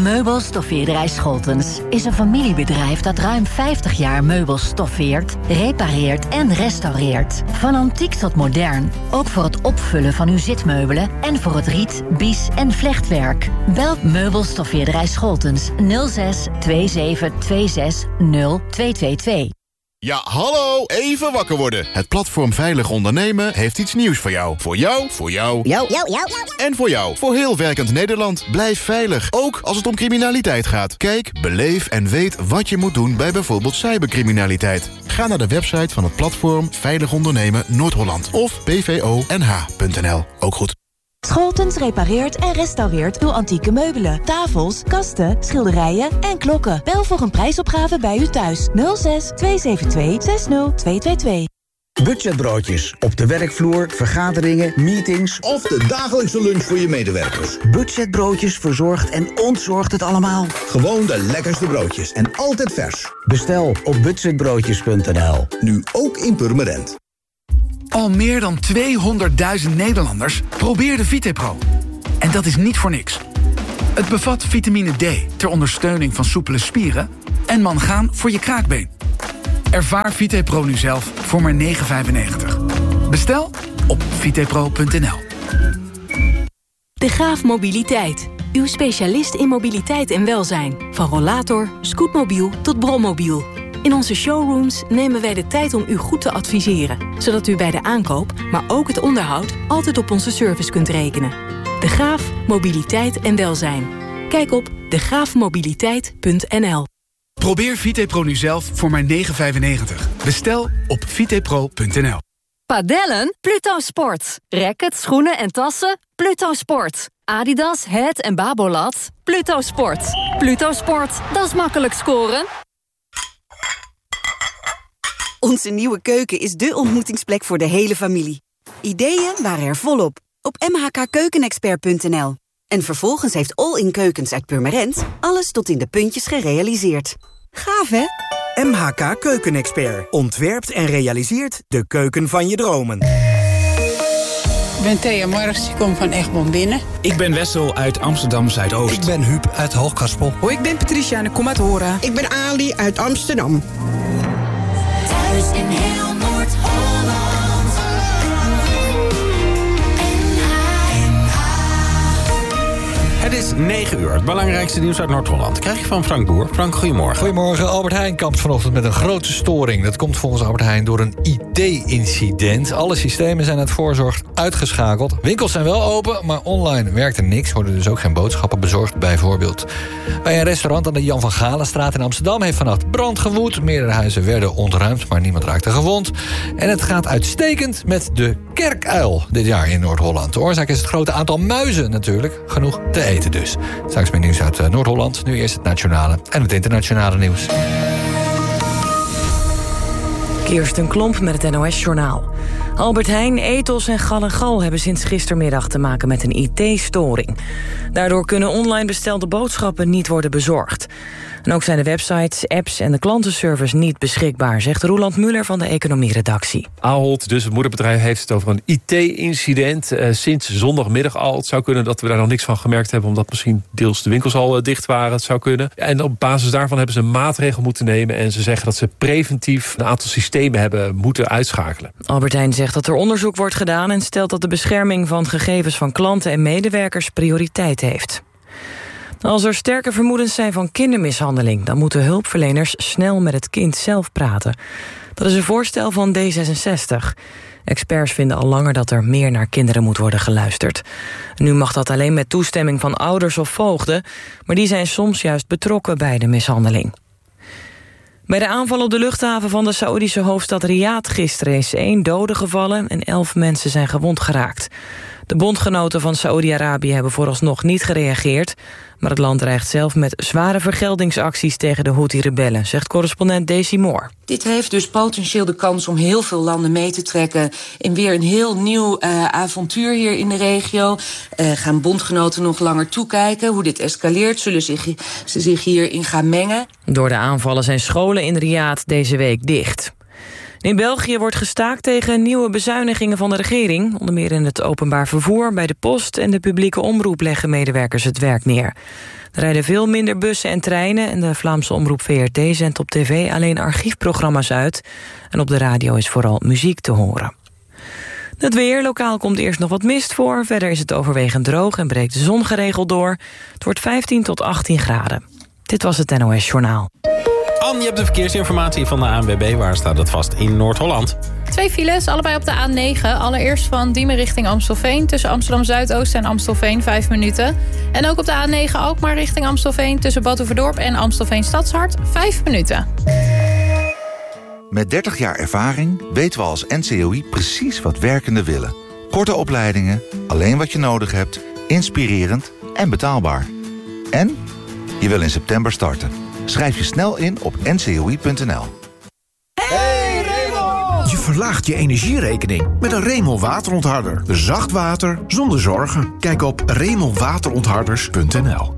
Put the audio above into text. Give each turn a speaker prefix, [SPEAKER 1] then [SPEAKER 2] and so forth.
[SPEAKER 1] Meubelstoffeerderij Scholtens is een familiebedrijf dat ruim 50 jaar meubels stoffeert, repareert en restaureert. Van antiek tot modern, ook voor het opvullen van uw zitmeubelen en voor het riet, bies en vlechtwerk. Bel Meubelstoffeerderij Scholtens 06 27 26 0222.
[SPEAKER 2] Ja, hallo, even wakker worden. Het platform Veilig Ondernemen heeft iets nieuws voor jou. Voor jou, voor jou.
[SPEAKER 3] Jou.
[SPEAKER 2] En voor jou. Voor heel werkend Nederland. Blijf veilig, ook als het om criminaliteit gaat. Kijk, beleef en weet wat je moet doen bij bijvoorbeeld cybercriminaliteit. Ga naar de website van het platform Veilig Ondernemen Noord-Holland of pvONH.nl. Ook goed.
[SPEAKER 4] Scholtens repareert en restaureert uw antieke meubelen, tafels, kasten, schilderijen en klokken. Bel voor een prijsopgave bij u thuis. 06 272 60222.
[SPEAKER 5] Budgetbroodjes. Op de werkvloer, vergaderingen, meetings
[SPEAKER 6] of de dagelijkse lunch voor je medewerkers.
[SPEAKER 5] Budgetbroodjes verzorgt en ontzorgt het allemaal.
[SPEAKER 6] Gewoon de lekkerste broodjes en altijd vers.
[SPEAKER 5] Bestel op budgetbroodjes.nl.
[SPEAKER 6] Nu ook in Purmerend.
[SPEAKER 7] Al meer dan 200.000 Nederlanders probeerden VitePro. En dat is niet voor niks. Het bevat vitamine D ter ondersteuning van soepele spieren en mangaan voor je kraakbeen. Ervaar VitePro nu zelf voor maar €9,95. Bestel op vitepro.nl.
[SPEAKER 8] De Graaf Mobiliteit. Uw specialist in mobiliteit en welzijn. Van rollator, scootmobiel tot brommobiel. In onze showrooms nemen wij de tijd om u goed te adviseren. Zodat u bij de aankoop, maar ook het onderhoud altijd op onze service kunt rekenen. De Graaf Mobiliteit en welzijn. Kijk op degraafmobiliteit.nl.
[SPEAKER 7] Probeer VitePro nu zelf voor maar €9,95. Bestel op vitepro.nl.
[SPEAKER 9] Padellen? Pluto Sport. Rackets, schoenen en tassen? Pluto Sport. Adidas, Head en Babolat? Pluto Sport. Pluto Sport, dat is makkelijk scoren.
[SPEAKER 10] Onze nieuwe keuken is dé ontmoetingsplek voor de hele familie. Ideeën waren er volop op mhkkeukenexpert.nl. En vervolgens heeft All-in Keukens uit Purmerend alles tot in de puntjes gerealiseerd. Gaaf, hè?
[SPEAKER 11] MHK Keukenexpert ontwerpt en realiseert de keuken van je dromen.
[SPEAKER 12] Ik ben Thea Marks, ik kom van Egmond Binnen.
[SPEAKER 13] Ik ben Wessel uit Amsterdam-Zuidoost.
[SPEAKER 14] Ik ben Huub uit Hoogkaspel.
[SPEAKER 15] Hoi, ik ben Patricia en ik kom uit Hora.
[SPEAKER 16] Ik ben Ali uit Amsterdam.
[SPEAKER 17] Thuis in heel Noord-Holland.
[SPEAKER 18] Het is 9 uur. Het belangrijkste nieuws uit Noord-Holland krijg je van Frank Boer. Frank, goedemorgen.
[SPEAKER 14] Goedemorgen. Albert Heijn kampt vanochtend met een grote storing. Dat komt volgens Albert Heijn door een IT-incident. Alle systemen zijn uit voorzorg uitgeschakeld. Winkels zijn wel open, maar online werkte niks. Worden dus ook geen boodschappen bezorgd, bijvoorbeeld. Bij een restaurant aan de Jan van Galenstraat in Amsterdam heeft vannacht brand gewoed. Meerdere huizen werden ontruimd, maar niemand raakte gewond. En het gaat uitstekend met de kerkuil dit jaar in Noord-Holland. De oorzaak is het grote aantal muizen natuurlijk. Genoeg te eten dus. Straks meer nieuws uit Noord-Holland. Nu eerst het nationale en het internationale nieuws.
[SPEAKER 19] Kirsten Klomp met het NOS-journaal. Albert Heijn, Ethos en Gal & Gal hebben sinds gistermiddag te maken met een IT-storing. Daardoor kunnen online bestelde boodschappen niet worden bezorgd. En ook zijn de websites, apps en de klantenservice niet beschikbaar, zegt Roeland Muller van de economieredactie.
[SPEAKER 20] Ahold, dus het moederbedrijf, heeft het over een IT-incident sinds zondagmiddag al. Het zou kunnen dat we daar nog niks van gemerkt hebben, omdat misschien deels de winkels al dicht waren. Het zou kunnen. En op basis daarvan hebben ze een maatregel moeten nemen en ze zeggen dat ze preventief een aantal systemen hebben moeten uitschakelen.
[SPEAKER 19] Albert Heijn zegt dat er onderzoek wordt gedaan en stelt dat de bescherming van gegevens van klanten en medewerkers prioriteit heeft. Als er sterke vermoedens zijn van kindermishandeling, dan moeten hulpverleners snel met het kind zelf praten. Dat is een voorstel van D66. Experts vinden al langer dat er meer naar kinderen moet worden geluisterd. Nu mag dat alleen met toestemming van ouders of voogden, maar die zijn soms juist betrokken bij de mishandeling. Bij de aanval op de luchthaven van de Saoedische hoofdstad Riyadh gisteren is 1 dode gevallen en 11 mensen zijn gewond geraakt. De bondgenoten van Saoedi-Arabië hebben vooralsnog niet gereageerd, maar het land dreigt zelf met zware vergeldingsacties tegen de Houthi-rebellen, zegt correspondent Daisy Moore.
[SPEAKER 1] Dit heeft dus potentieel de kans om heel veel landen mee te trekken in weer een heel nieuw avontuur hier in de regio. Gaan bondgenoten nog langer toekijken hoe dit escaleert? Zullen ze zich hierin gaan mengen?
[SPEAKER 19] Door de aanvallen zijn scholen in Riyadh deze week dicht. In België wordt gestaakt tegen nieuwe bezuinigingen van de regering. Onder meer in het openbaar vervoer, bij de post en de publieke omroep leggen medewerkers het werk neer. Er rijden veel minder bussen en treinen en de Vlaamse omroep VRT zendt op tv alleen archiefprogramma's uit. En op de radio is vooral muziek te horen. Het weer, lokaal komt eerst nog wat mist voor. Verder is het overwegend droog en breekt de zon geregeld door. Het wordt 15 tot 18 graden. Dit was het NOS Journaal.
[SPEAKER 18] Anne, je hebt de verkeersinformatie van de ANWB. Waar staat het vast in Noord-Holland?
[SPEAKER 3] 2 files, allebei op de A9. Allereerst van Diemen richting Amstelveen. Tussen Amsterdam-Zuidoost en Amstelveen 5 minuten. En ook op de A9 Alkmaar richting Amstelveen. Tussen Batuverdorp en Amstelveen-Stadshart 5 minuten.
[SPEAKER 21] Met 30 jaar ervaring weten we als NCOI precies wat werkenden willen. Korte opleidingen, alleen wat je nodig hebt, inspirerend en betaalbaar. En je wil in september starten. Schrijf je snel in op ncoi.nl.
[SPEAKER 22] Hey Raymond! Je verlaagt je energierekening met een Raymond waterontharder. Zacht water zonder zorgen. Kijk op RaymondWaterontharders.nl.